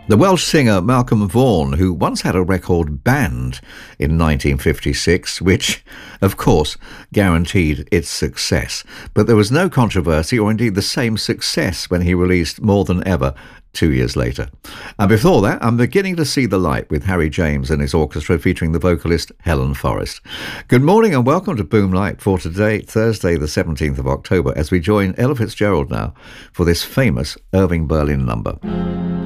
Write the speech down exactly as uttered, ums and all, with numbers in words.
The Welsh singer Malcolm Vaughan, who once had a record banned in nineteen fifty-six, which, of course, guaranteed its success. But there was no controversy or indeed the same success when he released More Than Ever two years later. And before that, I'm Beginning to See the Light with Harry James and his orchestra featuring the vocalist Helen Forrest. Good morning and welcome to Boom Light for today, Thursday the seventeenth of October, as we join Ella Fitzgerald now for this famous Irving Berlin number.